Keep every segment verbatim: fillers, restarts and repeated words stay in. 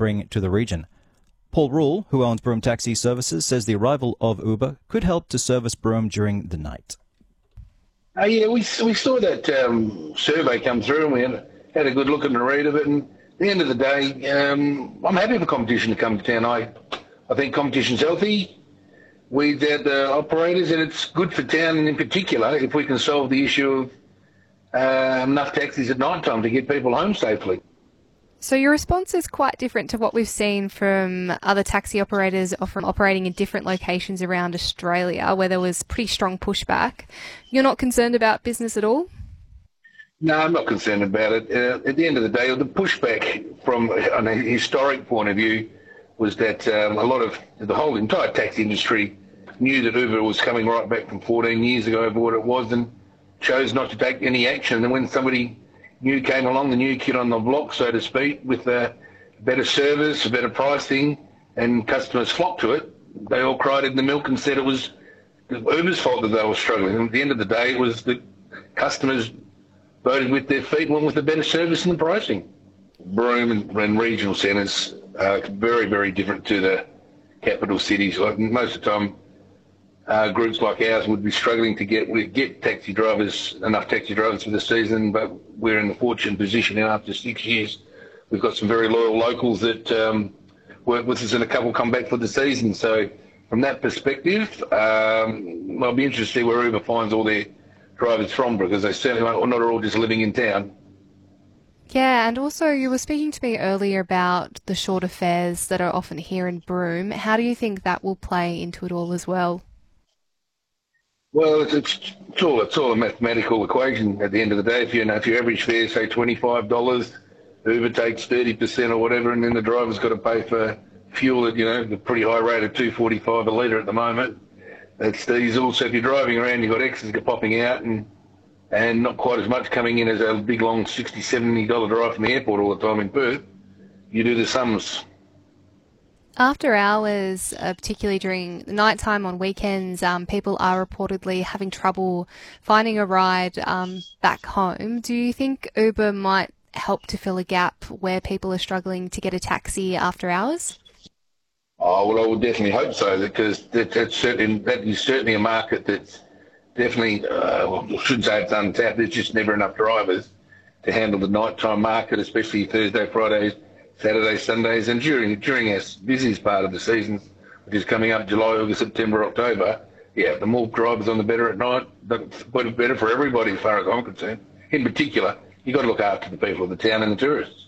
bring to the region. Paul Rule, who owns Broome Taxi Services, says the arrival of Uber could help to service Broome during the night. Uh, yeah, we we saw that um, survey come through, and we had, had a good look and a read of it. And at the end of the day, um, I'm happy for competition to come to town. I I think competition's healthy with the operators, and it's good for town, and in particular, if we can solve the issue of uh, enough taxis at night time to get people home safely. So your response is quite different to what we've seen from other taxi operators often operating in different locations around Australia, where there was pretty strong pushback. You're not concerned about business at all? No, I'm not concerned about it. Uh, at the end of the day, the pushback from an a historic point of view was that um, a lot of the whole entire taxi industry knew that Uber was coming right back from fourteen years ago of what it was and chose not to take any action. And when somebody new came along, the new kid on the block, so to speak, with a better service, a better pricing, and customers flocked to it, they all cried in the milk and said it was Uber's fault that they were struggling. And at the end of the day, it was the customers voted with their feet and went with the better service and the pricing. Broome and, and regional centres are very, very different to the capital cities. Like most of the time, Uh, groups like ours would be struggling to get we get taxi drivers, enough taxi drivers for the season, but we're in the fortunate position now after six years. We've got some very loyal locals that um, work with us, and a couple come back for the season. So from that perspective, um, I'll be interested to see where Uber finds all their drivers from, because they certainly are not all just living in town. Yeah, and also you were speaking to me earlier about the shorter fares that are often here in Broome. How do you think that will play into it all as well? Well, it's, it's, it's all it's all a mathematical equation at the end of the day. If you know if your average fare say twenty-five dollars, Uber takes thirty percent or whatever, and then the driver's got to pay for fuel at you know the pretty high rate of two forty-five a litre at the moment. It's diesel, so if you're driving around, you've got extras popping out, and and not quite as much coming in as a big long sixty, seventy dollar drive from the airport all the time in Perth. You do the sums. After hours, uh, particularly during the night time on weekends, um, people are reportedly having trouble finding a ride um, back home. Do you think Uber might help to fill a gap where people are struggling to get a taxi after hours? Oh, well, I would definitely hope so, because that, that's certainly, that is certainly a market that's definitely, uh, well, I shouldn't say it's untapped, there's just never enough drivers to handle the nighttime market, especially Thursday, Fridays, Saturdays, Sundays, and during during our busiest part of the season, which is coming up July, August, September, October. Yeah, the more drivers on the better at night, the better for everybody as far as I'm concerned. In particular, you've got to look after the people of the town and the tourists.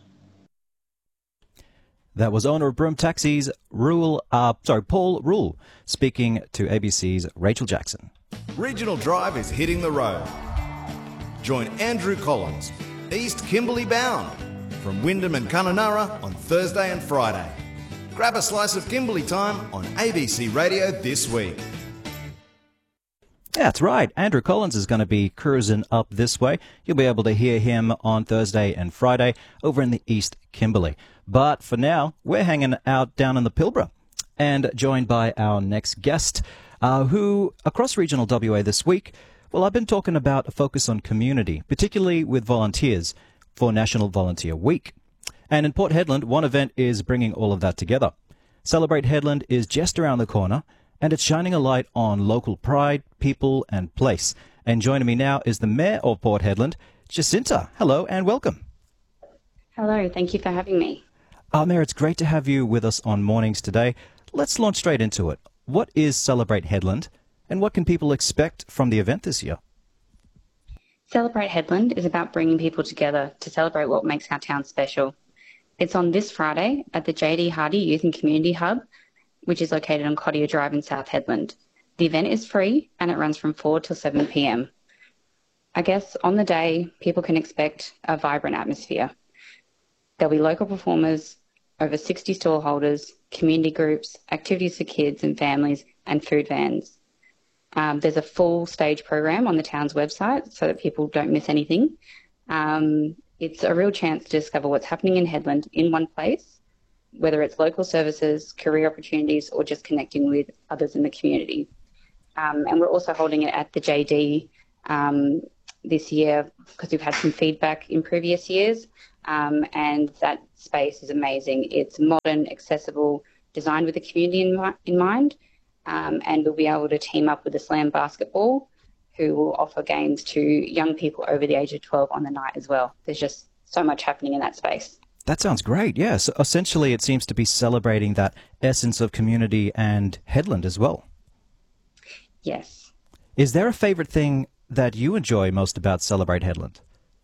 That was owner of Broome Taxis, Rule, uh, sorry, Paul Rule, speaking to A B C's Rachel Jackson. Regional Drive is hitting the road. Join Andrew Collins, East Kimberley bound, from Wyndham and Kununurra on Thursday and Friday. Grab a slice of Kimberley time on A B C Radio this week. Yeah, that's right. Andrew Collins is going to be cruising up this way. You'll be able to hear him on Thursday and Friday over in the East Kimberley. But for now, we're hanging out down in the Pilbara and joined by our next guest, uh, who, across regional W A this week, well, I've been talking about a focus on community, particularly with volunteers, for National Volunteer Week. And in Port Hedland, one event is bringing all of that together. Celebrate Hedland is just around the corner, and it's shining a light on local pride, people, and place. And joining me now is the Mayor of Port Hedland, Jacinta. Hello and welcome. Hello, thank you for having me. Uh, Mayor, it's great to have you with us on Mornings today. Let's launch straight into it. What is Celebrate Hedland, and what can people expect from the event this year? Celebrate Hedland is about bringing people together to celebrate what makes our town special. It's on this Friday at the J D Hardy Youth and Community Hub, which is located on Cottier Drive in South Hedland. The event is free and it runs from four till seven p.m. I guess on the day, people can expect a vibrant atmosphere. There'll be local performers, over sixty stall holders, community groups, activities for kids and families, and food vans. Um, there's a full stage program on the town's website so that people don't miss anything. Um, it's a real chance to discover what's happening in Hedland in one place, whether it's local services, career opportunities, or just connecting with others in the community. Um, and we're also holding it at the J D um, this year because we've had some feedback in previous years um, and that space is amazing. It's modern, accessible, designed with the community in, mi- in mind, um, and we'll be able to team up with the Slam Basketball, who will offer games to young people over the age of twelve on the night as well. There's just so much happening in that space. That sounds great, yes. Essentially, it seems to be celebrating that essence of community and Headland as well. Yes. Is there a favourite thing that you enjoy most about Celebrate Headland?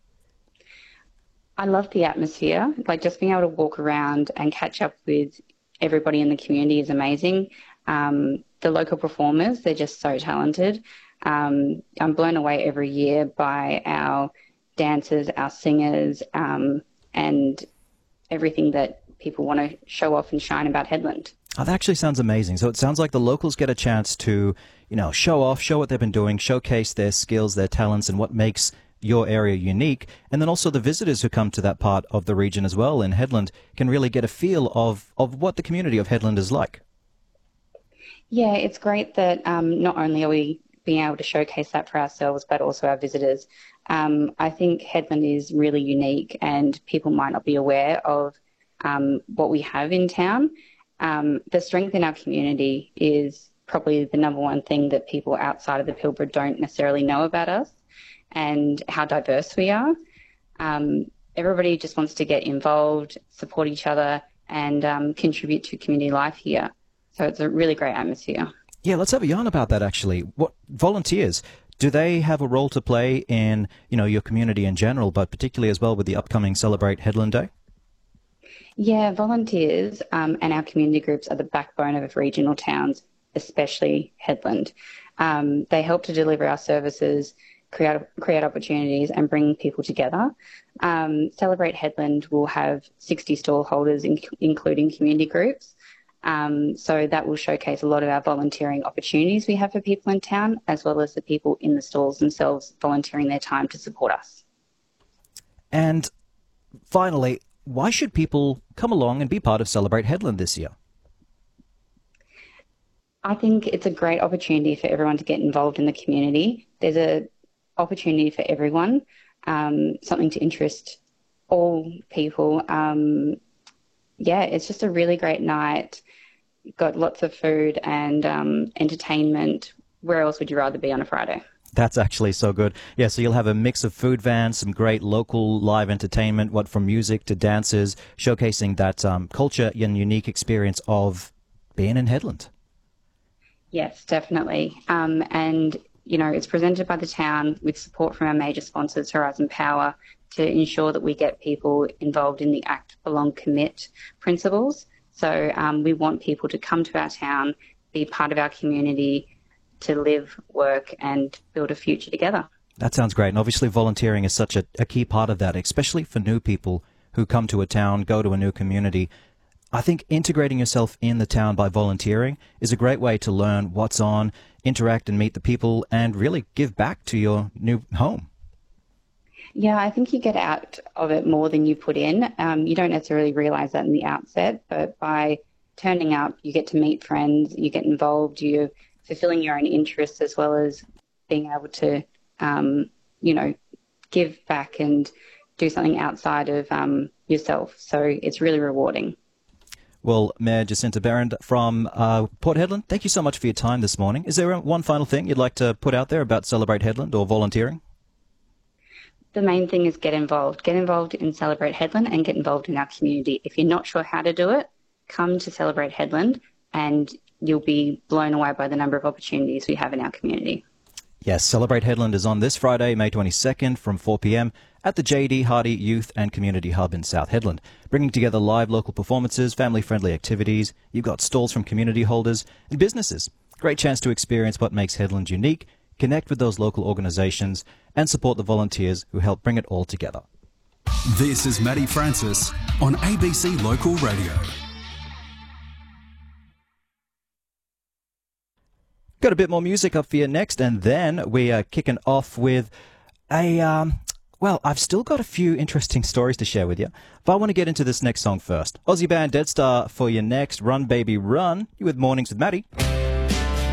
I love the atmosphere. Like, just being able to walk around and catch up with everybody in the community is amazing. Um, the local performers, they're just so talented. Um, I'm blown away every year by our dancers, our singers, um, and everything that people want to show off and shine about Headland. Oh, that actually sounds amazing. So it sounds like the locals get a chance to, you know, show off, show what they've been doing, showcase their skills, their talents, and what makes your area unique. And then also the visitors who come to that part of the region as well in Headland can really get a feel of, of what the community of Headland is like. Yeah, it's great that um, not only are we being able to showcase that for ourselves, but also our visitors. Um, I think Headland is really unique, and people might not be aware of um, what we have in town. Um, the strength in our community is probably the number one thing that people outside of the Pilbara don't necessarily know about us, and how diverse we are. Um, everybody just wants to get involved, support each other, and um, contribute to community life here. So it's a really great atmosphere. Yeah, let's have a yarn about that, actually. What volunteers, do they have a role to play in, you know, your community in general, but particularly as well with the upcoming Celebrate Headland Day? Yeah, volunteers um, and our community groups are the backbone of regional towns, especially Headland. Um, they help to deliver our services, create create opportunities, and bring people together. Um, Celebrate Headland will have sixty stall holders, in, including community groups. Um, so that will showcase a lot of our volunteering opportunities we have for people in town, as well as the people in the stalls themselves volunteering their time to support us. And finally, why should people come along and be part of Celebrate Headland this year? I think it's a great opportunity for everyone to get involved in the community. There's an opportunity for everyone, um, something to interest all people. Um, yeah, it's just a really great night. You've got lots of food and um, entertainment. Where else would you rather be on a Friday? That's actually so good. Yeah, so you'll have a mix of food vans, some great local live entertainment, what from music to dances, showcasing that um, culture and unique experience of being in Headland. Yes, definitely. Um, and, you know, it's presented by the town with support from our major sponsors, Horizon Power, to ensure that we get people involved in the Act, Belong, Commit principles. So um, we want people to come to our town, be part of our community, to live, work, and build a future together. That sounds great. And obviously volunteering is such a, a key part of that, especially for new people who come to a town, go to a new community. I think integrating yourself in the town by volunteering is a great way to learn what's on, interact and meet the people, and really give back to your new home. Yeah, I think you get out of it more than you put in. Um, you don't necessarily realise that in the outset, but by turning up, you get to meet friends, you get involved, you're fulfilling your own interests as well as being able to, um, you know, give back and do something outside of um, yourself. So it's really rewarding. Well, Mayor Jacinta Berend from uh, Port Hedland, thank you so much for your time this morning. Is there one final thing you'd like to put out there about Celebrate Headland or volunteering? The main thing is get involved. Get involved in Celebrate Headland and get involved in our community. If you're not sure how to do it, come to Celebrate Headland and you'll be blown away by the number of opportunities we have in our community. Yes, Celebrate Headland is on this Friday, May twenty-second from four p.m. at the J D Hardy Youth and Community Hub in South Headland, bringing together live local performances, family-friendly activities. You've got stalls from community holders and businesses. Great chance to experience what makes Headland unique, connect with those local organisations, and support the volunteers who help bring it all together. This is Matty Francis on A B C Local Radio. Got a bit more music up for you next, and then we are kicking off with a, um, well, I've still got a few interesting stories to share with you, but I want to get into this next song first. Aussie band Dead Star for your next Run Baby Run. You with Mornings with Matty.